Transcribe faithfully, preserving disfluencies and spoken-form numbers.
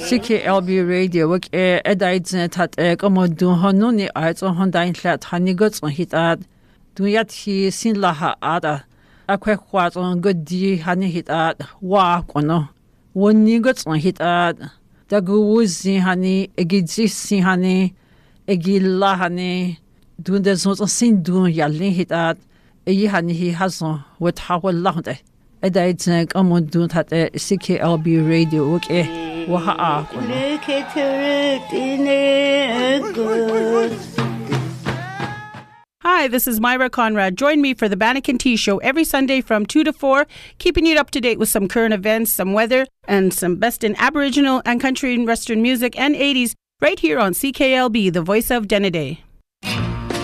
C K L B radio wak e edaidzen tat e komodun honuni aitson hondain hlat hanigots on hitat duyat hi sin laha ada akwe kwat on godi hani hitat wa kono wonigots on hitat daguzi hani egizisi hani egilla hani dunde zon sin dun yalin hitat e hani hi hazon wat hawallahde edaidzen komodun tat e C K L B radio wak e Waha Hi, this is Myra Conrad. Join me for the Bannock and Tea Show every Sunday from two to four, keeping you up to date with some current events, some weather, and some best in Aboriginal and country and Western music and eighties right here on C K L B, the voice of Denneday.